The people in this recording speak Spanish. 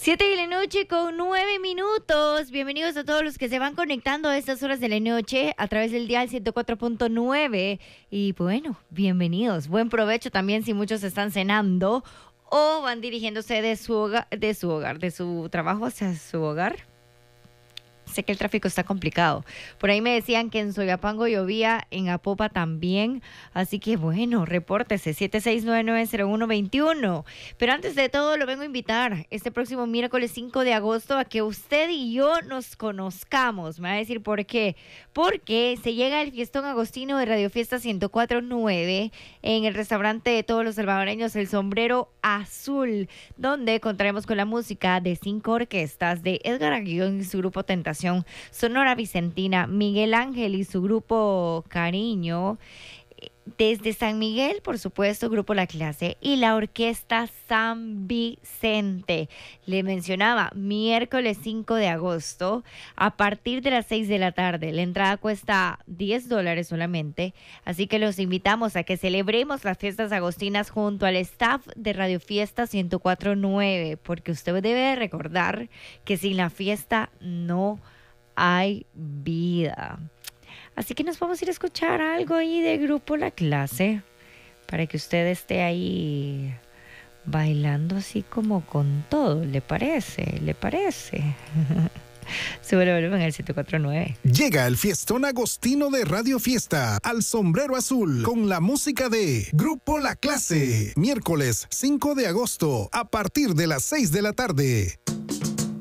7 de la noche con 9 minutos. Bienvenidos a todos los que se van conectando a estas horas de la noche a través del dial 104.9. Y bueno, bienvenidos. Buen provecho también si muchos están cenando o van dirigiéndose de su trabajo hacia su hogar. Sé que el tráfico está complicado. Por ahí me decían que en Soyapango llovía, en Apopa también. Así que bueno, repórtese 76990121. Pero antes de todo, lo vengo a invitar este próximo miércoles 5 de agosto a que usted y yo nos conozcamos. Me va a decir por qué. Porque se llega el Fiestón Agostino de Radio Fiesta 104.9 en el restaurante de todos los salvadoreños, El Sombrero Azul, donde contaremos con la música de 5 orquestas de Edgar Aguillón y su grupo Tentación, Sonora Vicentina, Miguel Ángel y su grupo Cariño, desde San Miguel, por supuesto, Grupo La Clase y la Orquesta San Vicente. Le mencionaba, miércoles 5 de agosto, a partir de las 6 de la tarde. La entrada cuesta $10 solamente, así que los invitamos a que celebremos las fiestas agostinas junto al staff de Radio Fiesta 104.9, porque usted debe recordar que sin la fiesta no hay vida. Así que nos vamos a ir a escuchar algo ahí de Grupo La Clase para que usted esté ahí bailando así como con todo. ¿Le parece? ¿Le parece? Sube el volumen al 104.9. Llega el Fiestón Agostino de Radio Fiesta al Sombrero Azul con la música de Grupo La Clase. Miércoles 5 de agosto a partir de las 6 de la tarde.